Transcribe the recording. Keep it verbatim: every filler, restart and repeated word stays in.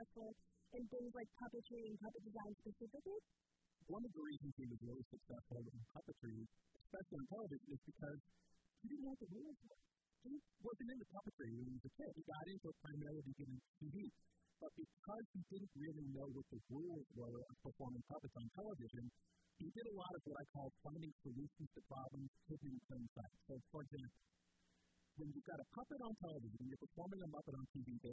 successful in things like puppetry and puppet design specifically? One of the reasons he was really successful in puppetry, especially on television, is because he didn't know what the rules were. He wasn't into puppetry when he was a kid. He got into it primarily because of T V. But because he didn't really know what the rules were of performing puppets on television, he did a lot of what I call finding solutions to problems hidden in plain sight. So, for example, when you've got a puppet on television, you're performing a Muppet on T V, they